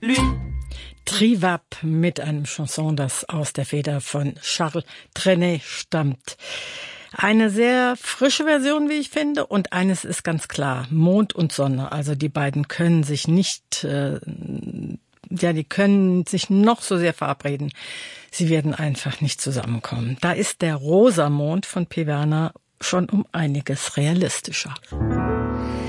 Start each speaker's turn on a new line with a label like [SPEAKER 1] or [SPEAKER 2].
[SPEAKER 1] Lune.
[SPEAKER 2] Trivap mit einem Chanson, das aus der Feder von Charles Trenet stammt. Eine sehr frische Version, wie ich finde, und eines ist ganz klar, Mond und Sonne, also die beiden können sich nicht, die können sich noch so sehr verabreden, sie werden einfach nicht zusammenkommen. Da ist der Rosa Mond von P. Werner schon um einiges realistischer.